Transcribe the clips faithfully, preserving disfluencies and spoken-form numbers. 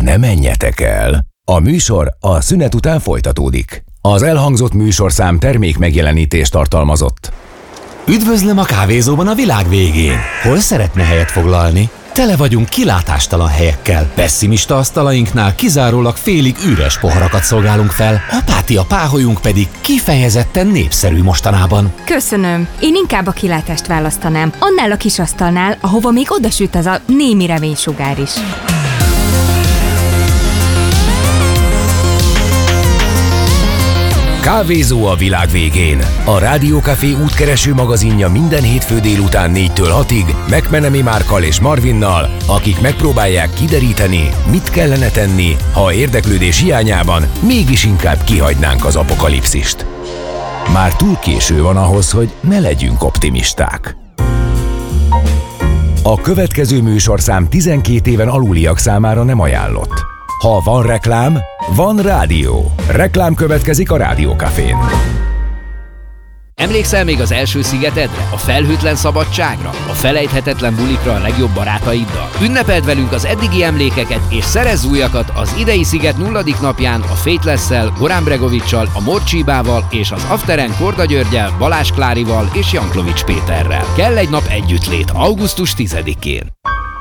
Ne menjetek el! A műsor a szünet után folytatódik. Az elhangzott műsorszám termék megjelenítést tartalmazott. Üdvözlöm a kávézóban a világ végén! Hol szeretne helyet foglalni? Tele vagyunk kilátástalan helyekkel. Pessimista asztalainknál kizárólag félig üres poharakat szolgálunk fel, apátia páholyunk pedig kifejezetten népszerű mostanában. Köszönöm. Én inkább a kilátást választanám. Annál a kis asztalnál, ahova még odasüt az a némi reménysugár is. Kávézó a világ végén. A Rádiókafé útkereső magazinja minden hétfő délután négytől hatig McMenemy Márkkal és Marvinnal, akik megpróbálják kideríteni, mit kellene tenni, ha érdeklődés hiányában mégis inkább kihagynánk az apokalipszist. Már túl késő van ahhoz, hogy ne legyünk optimisták. A következő műsorszám tizenkét éven aluliak számára nem ajánlott. Ha van reklám, van rádió. Reklám következik a Rádiókafén. Emlékszel még az első szigetedre, a felhőtlen szabadságra, a felejthetetlen bulikra a legjobb barátaiddal? Ünnepeld velünk az eddigi emlékeket és szerezz újakat az idei sziget nulladik napján a Faithless-szel, Goran Bregovic-sal, a Morcsibával és az Afteren Korda Györgyel, Balázs Klárival és Janklovics Péterrel. Kell egy nap együttlét augusztus tizedikén.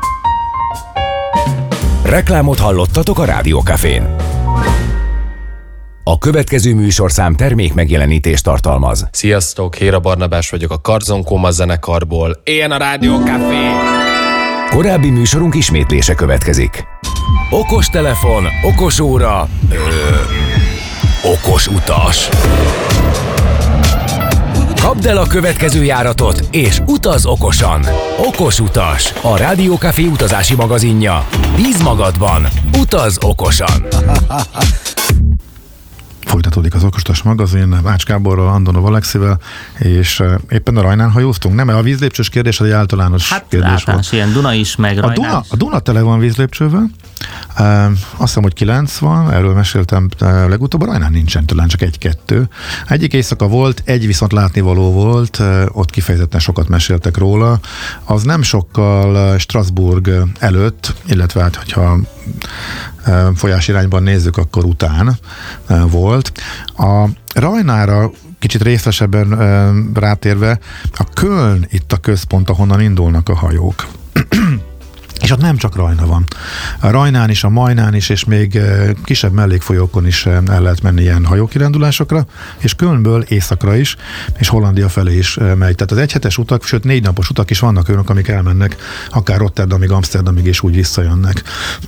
Reklámot hallottatok a Rádiókafén. A következő műsorszám termék megjelenítést tartalmaz. Sziasztok, Héra Barnabás vagyok a Karzon Koma zenekarból. Éljen a Rádiókafé! Korábbi műsorunk ismétlése következik. Okos telefon, okos óra, ö, okos utas. Kapd el a következő járatot, és utaz okosan. Okos utas, a Rádiókafé utazási magazinja. Bíz magadban, utaz okosan. Folytatódik az Okosutas magazin, Ács Gáborral, Andonov Alexivel, és éppen a Rajnán hajóztunk. Nem, a vízlépcsős kérdés az egy általános hát, kérdés volt. Hát ilyen Duna is, meg a Duna, a Duna tele van vízlépcsővel. Uh, azt hiszem, hogy kilenc van, erről meséltem uh, legutóbb, a Rajnán nincsen, talán csak egy-kettő. Egyik éjszaka volt, egy viszont látnivaló volt, uh, ott kifejezetten sokat meséltek róla. Az nem sokkal uh, Strasbourg előtt, illetve hát, hogyha uh, folyás irányban nézzük, akkor után uh, volt. A Rajnára kicsit részesebben uh, rátérve, a Köln itt a központ, ahonnan indulnak a hajók. És ott nem csak Rajna van. A Rajnán is, a Majnán is, és még kisebb mellékfolyókon is el lehet menni ilyen hajókirándulásokra, és Kölnből északra is, és Hollandia felé is megy. Tehát az egyhetes utak, sőt négy napos utak is vannak olyanok, amik elmennek akár Rotterdamig, Amsterdamig, és úgy visszajönnek.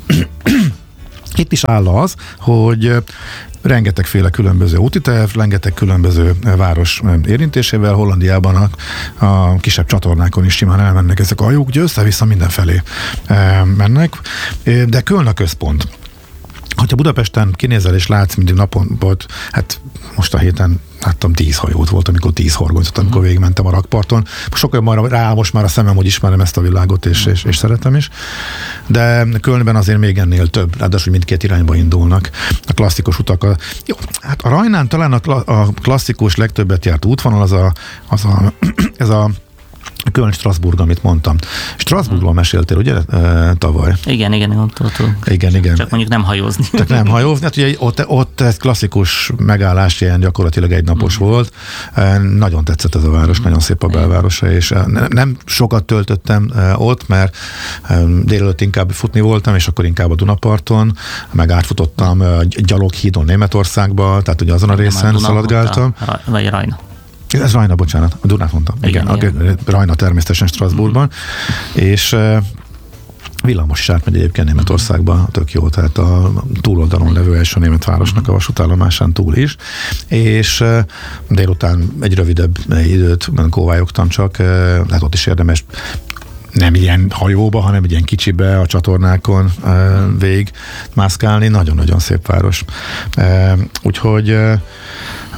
Itt is áll az, hogy rengetegféle különböző útiterv, rengeteg különböző város érintésével, Hollandiában a, a kisebb csatornákon is simán elmennek ezek a hajók, ugye össze-vissza mindenfelé mennek, de Köln a központ. Hogyha Budapesten kinézel és látsz mindig napon volt, hát most a héten láttam tíz hajót volt, amikor tíz horgonyzott, amikor uh-huh. végigmentem a rakparton. Sokkal már rá most már a szemem, hogy ismerem ezt a világot, és, és, és szeretem is. De Kölnben azért még ennél több, ráadásul mindkét irányba indulnak. A klasszikus utak. A, jó, hát a Rajnán talán a, a klasszikus legtöbbet járt útvonal az a, az a ez a Köln-Strasbourg, amit mondtam. Strasbourgról meséltél, ugye, e, tavaly? Igen, igen, ott, ott, ott. Igen, igen. Csak mondjuk nem hajózni. Csak nem hajózni. Hát ugye ott, ott ez klasszikus megállás, ilyen gyakorlatilag egynapos mm. volt. E, nagyon tetszett ez a város, mm. nagyon szép a belvárosa, és nem, nem sokat töltöttem e, ott, mert e, délelőtt inkább futni voltam, és akkor inkább a Dunaparton, meg átfutottam e, Gyaloghídon Németországba, tehát ugye azon a részen szaladgáltam. A, vagy Rajna. Ez Rajna, bocsánat, a Dunát mondtam. Igen, igen, igen. Rajna természetesen Strasbourgban, mm. és uh, villamos is átmegy egyébként Németországban, tök jó, tehát a túloldalon levő első német városnak a vasútállomásán túl is, és uh, délután egy rövidebb időt kóvályogtam csak, uh, hát ott is érdemes nem ilyen hajóba, hanem egy ilyen kicsibe a csatornákon uh, végig mászkálni. Nagyon-nagyon szép város. Uh, úgyhogy uh,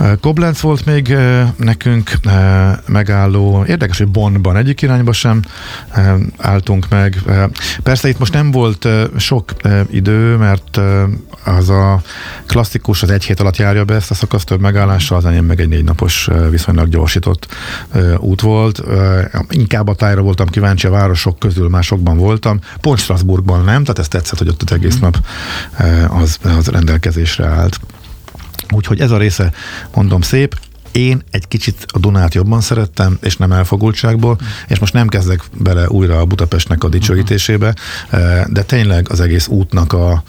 Koblenz volt még nekünk megálló, érdekes, hogy Bonnban egyik irányba sem álltunk meg. Persze itt most nem volt sok idő, mert az a klasszikus, az egy hét alatt járja be ezt a szakasz több megállással, az enyém meg egy négy napos viszonylag gyorsított út volt. Inkább a tájra voltam kíváncsi, a városok közül másokban voltam. Pont Strasbourgban nem, tehát ez tetszett, hogy ott az egész nap az, az rendelkezésre állt. Úgyhogy ez a része, mondom, szép. Én egy kicsit a Dunát jobban szerettem, és nem elfogultságból, és most nem kezdek bele újra a Budapestnek a dicsőítésébe, de tényleg az egész útnak a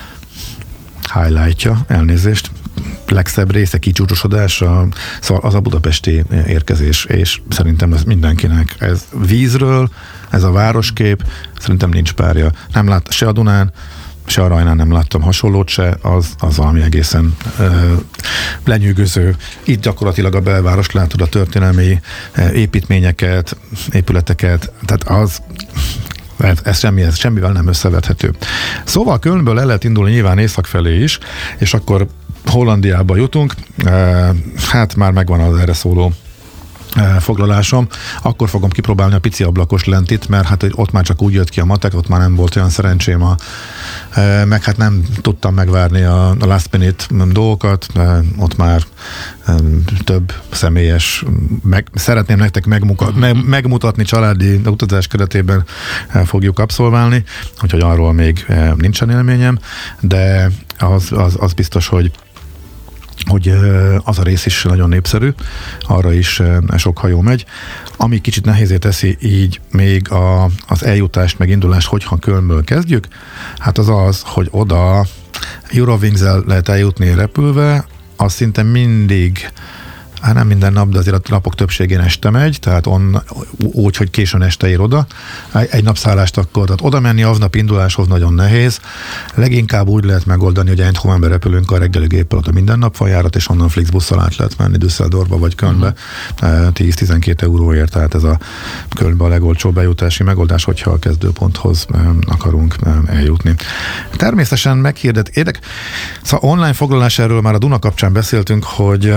highlightja, elnézést, legszebb része, kicsúcsosodása, szóval az a budapesti érkezés, és szerintem ez mindenkinek. Ez vízről, ez a városkép, szerintem nincs párja. Nem lát se a Dunán, se a Rajnán nem láttam hasonlót se, az, az valami egészen ö, lenyűgöző. Itt gyakorlatilag a belvárost látod, a történelmi építményeket, épületeket, tehát az ez, semmi, ez semmivel nem összevethető. Szóval Kölnből el lehet indulni nyilván észak felé is, és akkor Hollandiába jutunk, hát már megvan az erre szóló foglalásom, akkor fogom kipróbálni a pici ablakos lentit, mert hát ott már csak úgy jött ki a matek, ott már nem volt olyan szerencsém, a, meg hát nem tudtam megvárni a, a last minute dolgokat, ott már több személyes, meg, szeretném nektek megmuka, meg, megmutatni családi utazás keretében fogjuk abszolválni, úgyhogy arról még nincsen élményem, de az, az, az biztos, hogy hogy az a rész is nagyon népszerű, arra is sok hajó megy. Ami kicsit nehézé teszi így még a, az eljutást, meg indulást, hogyha Kölnből kezdjük, hát az az, hogy oda Eurowings-el lehet eljutni repülve, az szinte mindig, hát nem minden nap, de azért a napok többségén este megy, tehát on, úgy, hogy későn este ér oda. Egy napszállást akkor, tehát oda menni aznap induláshoz nagyon nehéz. Leginkább úgy lehet megoldani, hogy Eindhovenbe repülünk a reggeli géppel, ott a minden nap van járat, és onnan Flixbusszal át lehet menni Düsseldorfba vagy Kölnbe uh-huh. tíz-tizenkét euróért, tehát ez a Kölnbe a legolcsóbb bejutási megoldás, hogyha a kezdőponthoz um, akarunk um, eljutni. Természetesen meghirdet, érdek, szóval online foglalás, erről már a Duna kapcsán beszéltünk, hogy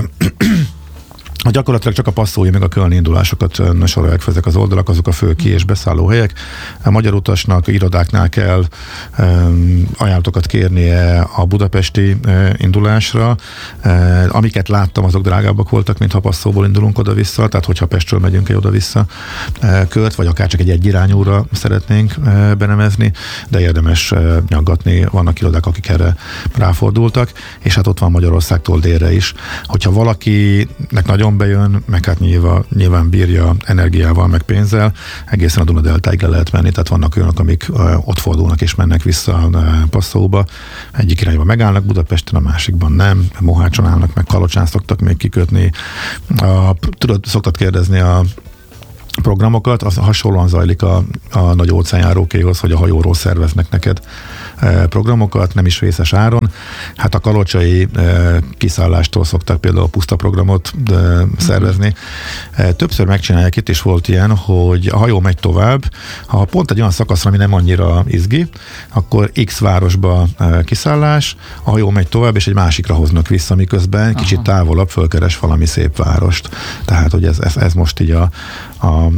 a gyakorlatilag csak a passzói, meg a kölni indulásokat sorolják fel ezek az oldalak, azok a fő ki- és beszálló helyek. A magyar utasnak irodáknál kell um, ajánlatokat kérnie a budapesti uh, indulásra. Uh, amiket láttam, azok drágábbak voltak, mint ha passzóból indulunk oda-vissza, tehát hogyha Pestről megyünk egy oda-vissza uh, kört, vagy akár csak egy egyirányúra szeretnénk uh, benemezni, de érdemes uh, nyaggatni, vannak irodák, akik erre ráfordultak, és hát ott van Magyarországtól délre is. Hogyha valakinek nagyon bejön, meg hát nyilván, nyilván bírja energiával, meg pénzzel, egészen a Duna-deltáig le lehet menni, tehát vannak olyanok, amik uh, ott fordulnak és mennek vissza a uh, passzóba. Egyik irányba megállnak Budapesten, a másikban nem. Mohácson állnak, meg Kalocsán szoktak még kikötni. A, tudod, szoktad kérdezni a programokat, az hasonlóan zajlik a, a nagy óceánjárókéhoz, hogy a hajóról szerveznek neked e, programokat, nem is vészes áron. Hát a kalocsai e, kiszállástól szokták például a puszta programot e, szervezni. E, többször megcsinálják, itt is volt ilyen, hogy a hajó megy tovább, ha pont egy olyan szakaszra, ami nem annyira izgi, akkor X városba e, kiszállás, a hajó megy tovább, és egy másikra hoznak vissza, miközben kicsit Aha. távolabb fölkeres valami szép várost. Tehát, hogy ez, ez, ez most így a a A,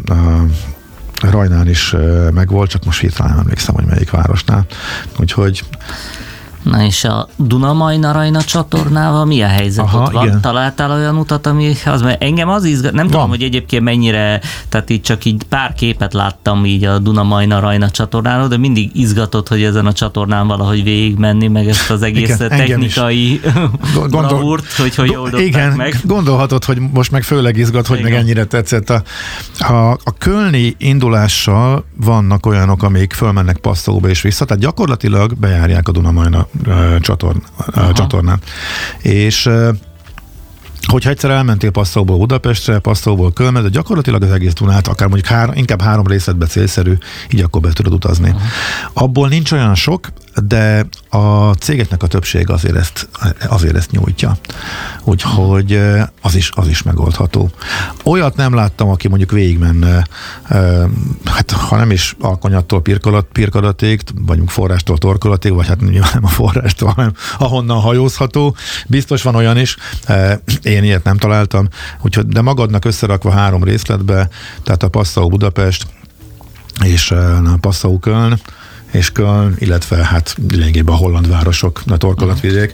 a Rajnán is megvolt, csak most hirtelen nem emlékszem, hogy melyik városnál. Úgyhogy Na és a Duna-Majna-Rajna csatornával mi a helyzet? Aha, ott van? igen. Találtál olyan utat, ami az, mert engem az izgat, nem van. Tudom, hogy egyébként mennyire, tehát így csak így pár képet láttam így a Duna-Majna-Rajna csatornáról, de mindig izgatott, hogy ezen a csatornán valahogy végigmenni, meg ezt az egész igen, technikai bravúrt, hogy hogy oldották igen, meg. Gondolhatod, hogy most meg főleg izgat, hogy igen. meg ennyire tetszett. A, a, a kölni indulással vannak olyanok, amik fölmennek Passzóba és vissza, tehát gyakorlatilag bejárják a Duna-Majna csatorn, csatornán. És hogyha egyszer elmentél Passzóból Budapestre, Passzóból Kölnbe, de gyakorlatilag az egész Dunát, akár mondjuk három, inkább három részletbe célszerű, így akkor be tudod utazni. Uh-huh. Abból nincs olyan sok, de a cégeknek a többség azért ezt, azért ezt nyújtja. Úgyhogy az is, az is megoldható. Olyat nem láttam, aki mondjuk végigmenne, hát ha nem is alkonyattól pirkolat, pirkadatig, vagyunk forrástól torkolatig, vagy hát nyilván nem a forrástól, hanem ahonnan hajózható. Biztos van olyan is, én ilyet nem találtam. Úgyhogy, de magadnak összerakva három részletbe, tehát a Passau Budapest és a Passau Köln, és Köln, illetve hát lényegében a holland városok, a torkolatvidék,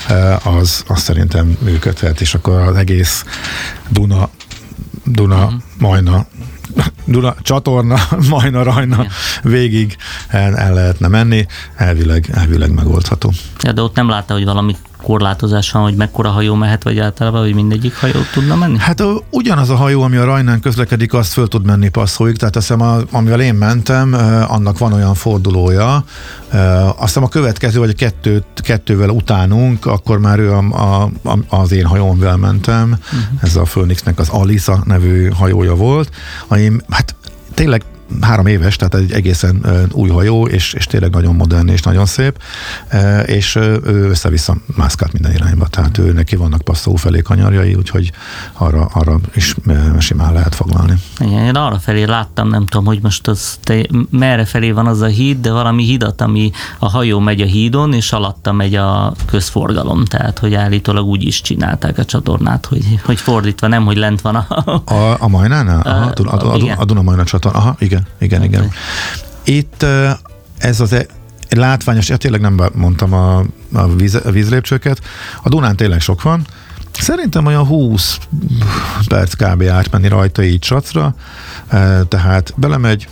az, az szerintem működhet, és akkor az egész Duna, Duna, uh-huh. Majna, Duna, csatorna, Majna, Rajna ja. végig el, el lehetne menni, elvileg, elvileg megoldható. Ja, de ott nem látta, hogy valami korlátozás van, hogy mekkora hajó mehet, vagy általában, hogy mindegyik hajó tudna menni? Hát ugyanaz a hajó, ami a Rajnán közlekedik, azt föl tud menni Passauig, tehát azt hiszem, a, amivel én mentem, annak van olyan fordulója, azt hiszem a következő, vagy a kettőt, kettővel utánunk, akkor már ő a, a, az én hajómvel mentem, uh-huh. ez a Phoenixnek az Alisa nevű hajója volt, ami hát tényleg három éves, tehát egy egészen uh, új hajó, és, és tényleg nagyon modern és nagyon szép, uh, és uh, ő össze-vissza mászkált minden irányba, tehát ő neki vannak Passau felé kanyarjai, úgyhogy arra, arra is uh, simán lehet foglalni. Igen, én arra felé láttam, nem tudom, hogy most az te, merre felé van az a híd, de valami hidat, ami a hajó megy a hídon, és alatta megy a közforgalom, tehát hogy állítólag úgy is csinálták a csatornát, hogy, hogy fordítva, nem, hogy lent van a... A, a Majnánál? Aha, a, a, a, a Duna-Majna csatorna, aha, igen. Igen, okay. igen. Itt ez az e, látványos, ja, tényleg nem mondtam a, a, víz, a vízlépcsőket. A Dunán tényleg sok van. Szerintem olyan húsz perc kb. Átmenni rajta így Sacra, tehát belemegy,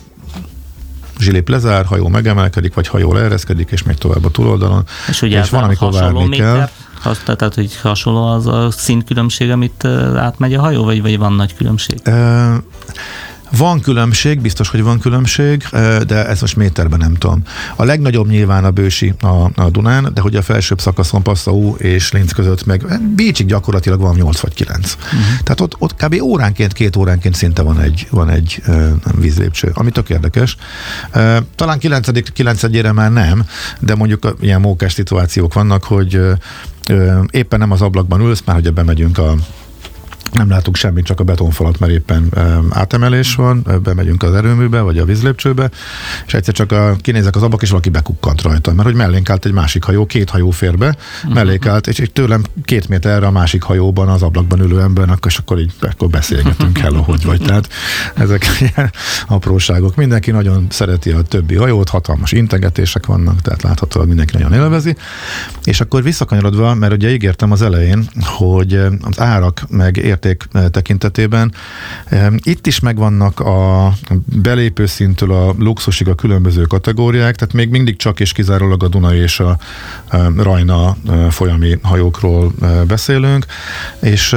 zsilip lezár, hajó megemelkedik, vagy hajó leereszkedik, és megy tovább a túloldalon. És, és van, amikor várni kell. Azt, tehát, hogy hasonló az a színkülönbség, amit átmegy a hajó, vagy, vagy van nagy különbség? Uh, Van különbség, biztos, hogy van különbség, de ezt most méterben nem tudom. A legnagyobb nyilván a Bősi a, a Dunán, de hogy a felsőbb szakaszon Passau és Linz között meg Bécsig gyakorlatilag van nyolc vagy kilenc. Uh-huh. Tehát ott, ott kb. óránként, két óránként szinte van egy, van egy uh, vízlépcső, ami tök érdekes. Uh, talán kilencedjére már nem, de mondjuk uh, ilyen mókás szituációk vannak, hogy uh, uh, éppen nem az ablakban ülsz, már hogy bemegyünk a nem látunk semmit, csak a betonfalat, mert éppen um, átemelés van, bemegyünk az erőműbe, vagy a vízlépcsőbe, és egyszer csak a, kinézek az ablak, és valaki bekukkant rajta, mert hogy mellénk állt egy másik hajó, két hajó fér be, uh-huh. mellénk állt, és, és tőlem két méterre a másik hajóban, az ablakban ülő embernek, és akkor így akkor beszélgetünk, hello, hogy vagy. Tehát ezek ilyen apróságok. Mindenki nagyon szereti a többi hajót, hatalmas integetések vannak, tehát láthatóan mindenki nagyon élvezi. És akkor visszakanyarodva, mert ugye ígértem az elején, hogy az árak meg érték tekintetében. Itt is megvannak a belépő szintől a luxusig a különböző kategóriák, tehát még mindig csak és kizárólag a Duna és a Rajna folyami hajókról beszélünk, és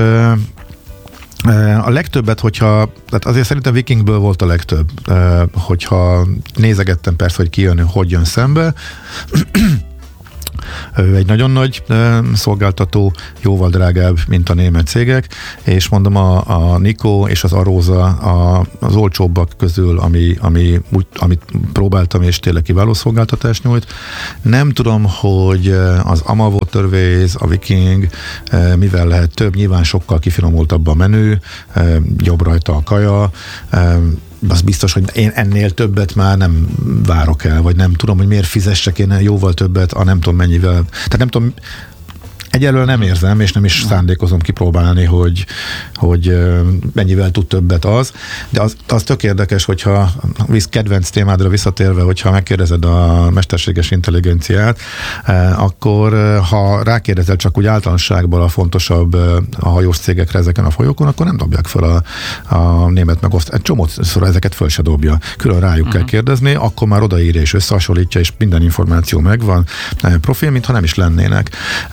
a legtöbbet, hogyha, tehát azért szerintem Vikingből volt a legtöbb, hogyha nézegettem persze, hogy ki jön, hogy jön szembe, Ő egy nagyon nagy e, szolgáltató, jóval drágább, mint a német cégek, és mondom, a, a Nikó és az Aróza a, az olcsóbbak közül, ami, ami, úgy, amit próbáltam, és tényleg kiváló szolgáltatást nyújt. Nem tudom, hogy az Ama Waterways, a Viking, e, mivel lehet több, nyilván sokkal kifinomultabb a menü, e, jobb rajta a kaja, e, az biztos, hogy én ennél többet már nem várok el, vagy nem tudom, hogy miért fizessek én jóval többet, a nem tudom mennyivel. Tehát nem tudom, egyelőre nem érzem, és nem is szándékozom kipróbálni, hogy, hogy mennyivel tud többet az, de az, az tök érdekes, hogyha visz kedvenc témádra visszatérve, hogyha megkérdezed a mesterséges intelligenciát, akkor ha rákérdezel csak úgy általánosságban a fontosabb a hajós cégekre ezeken a folyókon, akkor nem dobják fel a, a német megoszt. Egy csomószor ezeket föl se dobja. Külön rájuk uh-huh. kell kérdezni, akkor már odaírja és összehasonlítja, és minden információ megvan, profil, mintha nem is lennének.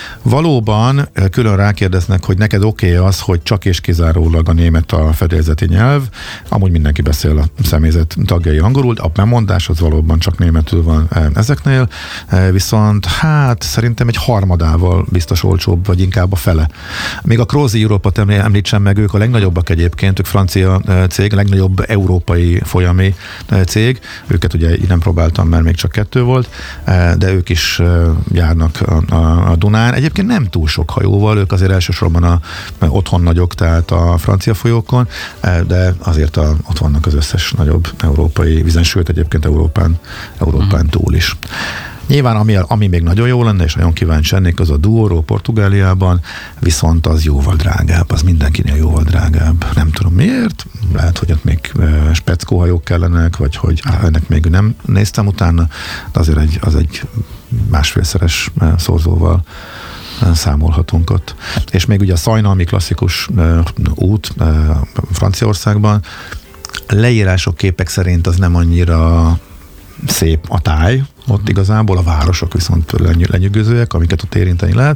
Valóban külön rákérdeznek, hogy neked oké okay az, hogy csak és kizárólag a német a fedélzeti nyelv, amúgy mindenki beszél a személyzet tagjai angolul, a bemondás az valóban csak németül van ezeknél, viszont hát szerintem egy harmadával biztos olcsóbb, vagy inkább a fele. Még a Crozy Europe-ot említsem meg, ők a legnagyobbak egyébként, ők francia cég, a legnagyobb európai folyami cég, őket ugye így nem próbáltam, mert még csak kettő volt, de ők is járnak a, a, a Dunán. Egyébként nem túl sok hajóval, ők azért elsősorban a, otthon nagyok, tehát a francia folyókon, de azért a, ott vannak az összes nagyobb európai vizen, sőt egyébként Európán, Európán túl is. Nyilván, ami, ami még nagyon jó lenne, és nagyon kíváncsi lennék, az a Douro Portugáliában, viszont az jóval drágább, az mindenkinél jóval drágább. Nem tudom miért, lehet, hogy ott még speckóhajók kellenek, vagy hogy ennek még nem néztem utána, de azért egy, az egy másfélszeres szorzóval számolhatunk ott. És még ugye a Szajna, ami klasszikus út Franciaországban, leírások, képek szerint az nem annyira szép a táj, ott igazából a városok viszont lenyűgözőek, amiket ott érinteni lehet.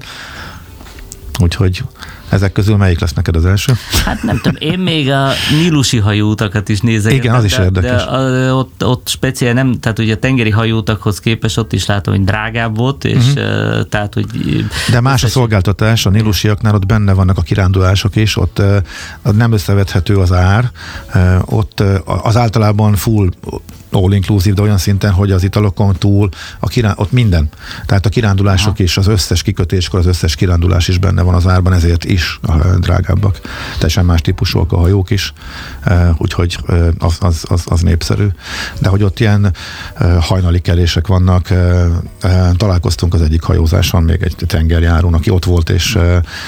Úgyhogy ezek közül melyik lesz neked az első? Hát nem tudom, én még a nílusi hajóutakat is nézegetem. Igen, az is de, érdekes. De ott, ott speciál nem, tehát ugye a tengeri hajóutakhoz képest ott is látom, hogy drágább volt, és uh-huh. tehát, hogy... De más a szolgáltatás, a nílusiaknál ott benne vannak a kirándulások is, ott nem összevethető az ár, ott az általában full all-inclusive, de olyan szinten, hogy az italokon túl, a kirá- ott minden. Tehát a kirándulások Aha. is, az összes kikötéskor, az összes kirándulás is benne van az árban, ezért is drágábbak. Teljesen más típusúak a hajók is, úgyhogy az, az, az, az népszerű. De hogy ott ilyen hajnali kelések vannak, találkoztunk az egyik hajózáson, még egy tengerjárón, aki ott volt, és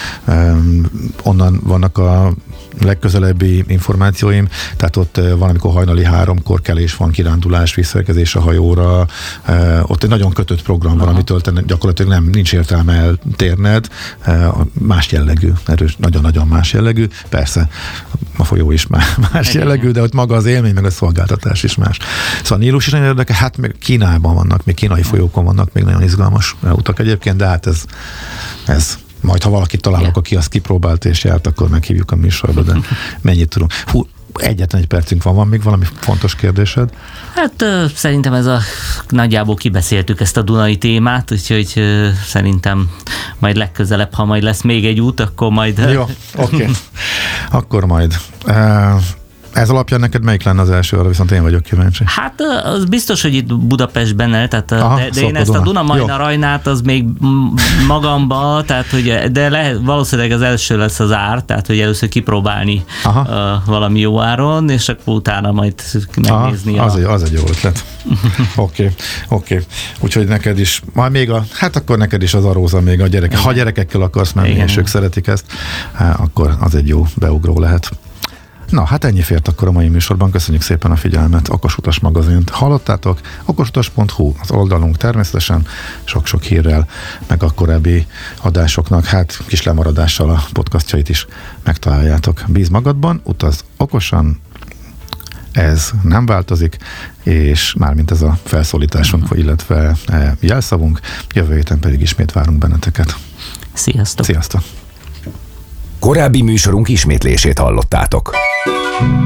onnan vannak a legközelebbi információim, tehát ott valamikor hajnali háromkor kelés van, kirándulás, visszaérkezés a hajóra, ott egy nagyon kötött program van, Aha. amitől te gyakorlatilag nem, nincs értelme eltérned, más jellegű, erős, nagyon-nagyon más jellegű, persze a folyó is más jellegű, de ott maga az élmény, meg a szolgáltatás is más. Szóval Nílus is nagyon érdekes, hát még Kínában vannak, még kínai folyókon vannak még nagyon izgalmas utak egyébként, de hát ez, ez majd ha valakit találok, aki azt kipróbált és járt, akkor meghívjuk a műsorba, de mennyit tudunk. Hú, egyetlen egy percünk van, van még valami fontos kérdésed? Hát uh, szerintem ez a nagyjából kibeszéltük ezt a Dunai témát, úgyhogy uh, szerintem majd legközelebb, ha majd lesz még egy út, akkor majd... Jó, oké. Okay. Akkor majd. Uh, Ez alapján neked melyik lenne az első, arra viszont én vagyok kíváncsi. Hát az biztos, hogy itt Budapestben, tehát Aha, de, de én ezt a Duna-Majna-Rajnát az még magamba, tehát hogy de lehet, valószínűleg az első lesz az ár, tehát hogy először kipróbálni uh, valami jó áron, és akkor utána majd megnézni. Aha, a... az, egy, az egy jó ötlet. Oké, okay, oké. Okay. Úgyhogy neked is, majd még a, hát akkor neked is az aróza még a gyerek. Ha gyerekekkel akarsz menni, és ők szeretik ezt, akkor az egy jó beugró lehet. Na, hát ennyi fért akkor a mai műsorban. Köszönjük szépen a figyelmet. Okosutas magazint hallottátok. okosutas pont hu az oldalunk természetesen sok-sok hírrel, meg a korábbi adásoknak, hát kis lemaradással a podcastjait is megtaláljátok. Bíz magadban, utaz okosan, ez nem változik, és mármint ez a felszólításunk, uh-huh. illetve jelszavunk, jövő héten pedig ismét várunk benneteket. Sziasztok! Sziasztok! Korábbi műsorunk ismétlését hallottátok.